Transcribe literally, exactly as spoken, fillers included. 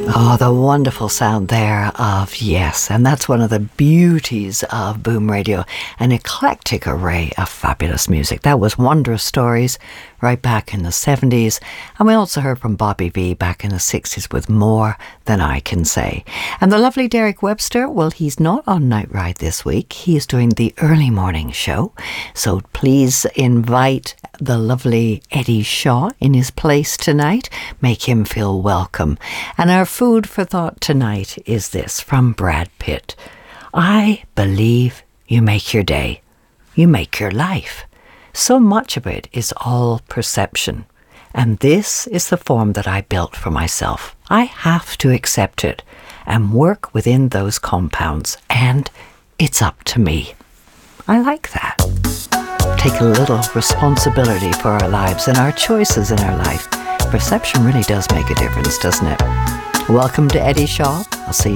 Oh, the wonderful sound there of Yes. And that's one of the beauties of Boom Radio, an eclectic array of fabulous music. That was Wondrous Stories right back in the seventies. And we also heard from Bobby Vee back in the sixties with More Than I Can Say. And the lovely Derek Webster, well, he's not on Night Ride this week. He is doing the early morning show. So please invite the lovely Eddie Shaw in his place tonight. Make him feel welcome. And our food for thought tonight is this from Brad Pitt. I believe you make your day. You make your life. So much of it is all perception. And this is the form that I built for myself. I have to accept it and work within those compounds. And it's up to me. I like that. Take a little responsibility for our lives and our choices in our life. Perception really does make a difference, doesn't it? Welcome to Eddie Shaw. I'll see you